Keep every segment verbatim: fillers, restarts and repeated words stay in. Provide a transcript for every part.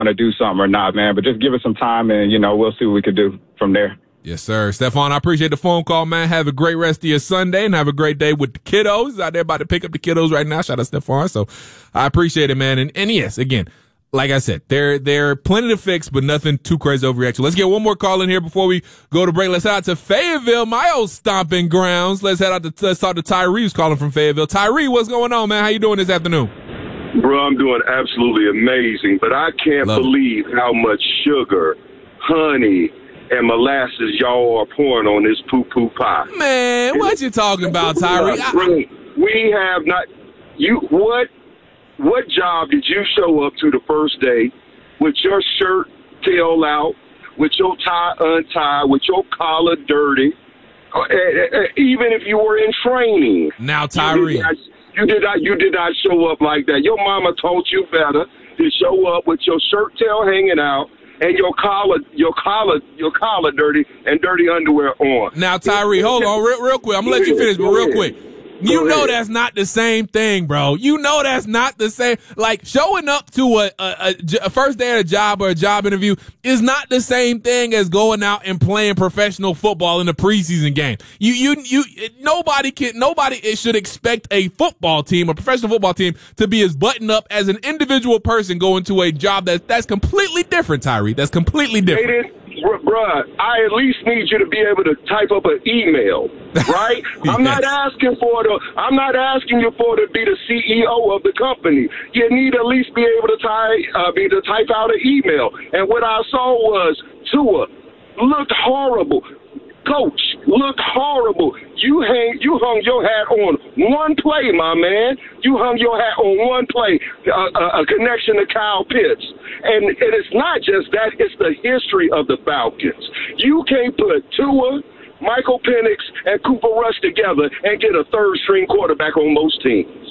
to do something or not, man. But just give it some time, and, you know, we'll see what we can do from there. Yes, sir. Stephon, I appreciate the phone call, man. Have a great rest of your Sunday and have a great day with the kiddos. Out there about to pick up the kiddos right now. Shout out Stephon. So I appreciate it, man. And, and yes, again, like I said, there, there are plenty to fix, but nothing too crazy overreaction. Let's get one more call in here before we go to break. Let's head out to Fayetteville, my old stomping grounds. Let's head out to, let's talk to Tyree, who's calling from Fayetteville. Tyree, what's going on, man? How you doing this afternoon? Bro, I'm doing absolutely amazing, but I can't Love believe it. How much sugar, honey, and molasses y'all are pouring on this poo-poo pie. Man, what you talking about, Tyree? I, we have not – you what – What job did you show up to the first day with your shirt tail out, with your tie untied, with your collar dirty, uh, uh, uh, even if you were in training? Now, Tyree. You did, not, you, did not, you did not show up like that. Your mama taught you better to show up with your shirt tail hanging out and your collar, your collar, your collar dirty and dirty underwear on. Now, Tyree, hold on real, real quick. I'm going to let you finish, but real quick. You know that's not the same thing, bro. You know that's not the same. Like, showing up to a, a, a first day at a job or a job interview is not the same thing as going out and playing professional football in a preseason game. You, you, you, nobody can, nobody should expect a football team, a professional football team, to be as buttoned up as an individual person going to a job that that's completely different, Tyree. That's completely different. Bruh, I at least need you to be able to type up an email, right? Yes. I'm not asking for the. I'm not asking you for to be the C E O of the company. You need to at least be able to type, uh, be to type out an email. And what I saw was Tua looked horrible. Coach looked horrible. You hang, you hung your hat on one play, my man. You hung your hat on one play, uh, a, a connection to Kyle Pitts. And, and it's not just that, it's the history of the Falcons. You can't put Tua, Michael Penix, and Cooper Rush together and get a third-string quarterback on most teams.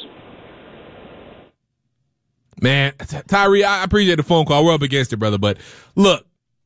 Man, Tyree, I appreciate the phone call. We're up against it, brother. But look,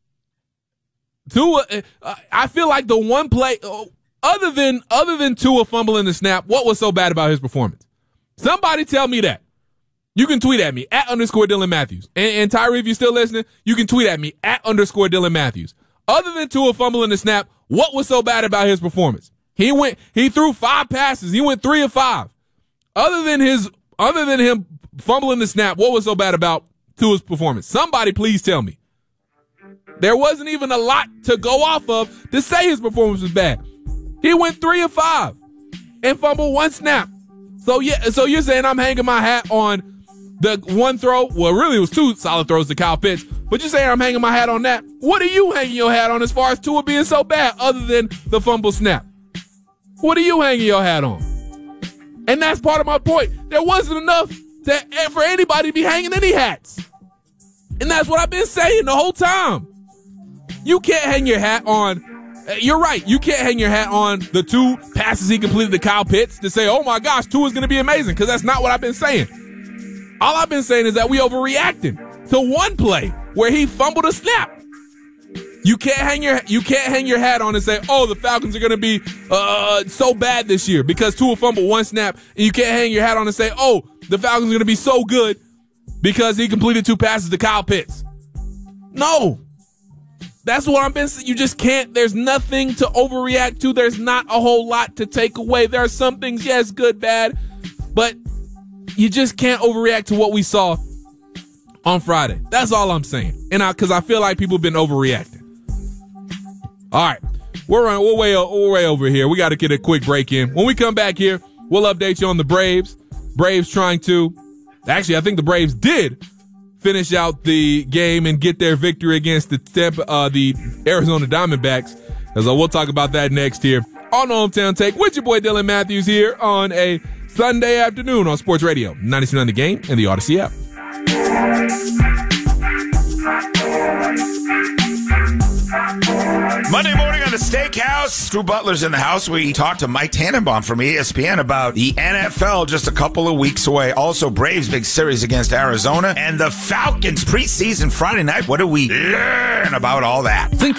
Tua, uh, I feel like the one play, uh, other than other than Tua fumbling the snap, what was so bad about his performance? Somebody tell me that. You can tweet at me, at underscore Dylan Matthews. And, and Tyree, if you're still listening, you can tweet at me, at underscore Dylan Matthews. Other than Tua fumbling the snap, what was so bad about his performance? He went, he threw five passes. He went three of five. Other than his, other than him fumbling the snap, what was so bad about Tua's performance? Somebody please tell me. There wasn't even a lot to go off of to say his performance was bad. He went three of five and fumbled one snap. So yeah, so you're saying I'm hanging my hat on the one throw? Well, really it was two solid throws to Kyle Pitts, but you're saying I'm hanging my hat on that. What are you hanging your hat on as far as Tua being so bad other than the fumble snap? What are you hanging your hat on? And that's part of my point. There wasn't enough to, for anybody to be hanging any hats. And that's what I've been saying the whole time. You can't hang your hat on, you're right, you can't hang your hat on the two passes he completed to Kyle Pitts to say, oh my gosh, Tua's going to be amazing, because that's not what I've been saying. All I've been saying is that we overreacting to one play where he fumbled a snap. You can't hang your you can't hang your hat on and say, oh, the Falcons are going to be uh, so bad this year because Tua fumbled one snap, and you can't hang your hat on and say, oh, the Falcons are going to be so good because he completed two passes to Kyle Pitts. No. That's what I've been saying. You just can't. There's nothing to overreact to. There's not a whole lot to take away. There are some things, yes, good, bad, but you just can't overreact to what we saw on Friday. That's all I'm saying. And I, because I feel like people have been overreacting. All right, we're on, we're way, we're way over here. We got to get a quick break in. When we come back here, we'll update you on the Braves. Braves trying to, actually, I think the Braves did finish out the game and get their victory against the Tampa, uh, the Arizona Diamondbacks. As uh, we'll talk about that next here on the Hometown Take with your boy Dylan Matthews here on a Sunday afternoon on Sports Radio ninety-two point nine The Game and the Odyssey app. Monday morning on the Steakhouse. Drew Butler's in the house. We talked to Mike Tannenbaum from E S P N about the N F L just a couple of weeks away. Also, Braves big series against Arizona and the Falcons preseason Friday night. What do we learn about all that? Think